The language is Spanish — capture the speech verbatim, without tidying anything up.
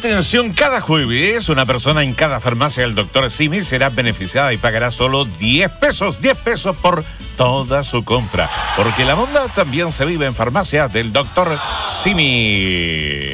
Atención, cada jueves una persona en cada farmacia del doctor Simi será beneficiada y pagará solo diez pesos, diez pesos por toda su compra. Porque la bondad también se vive en farmacia del doctor Simi.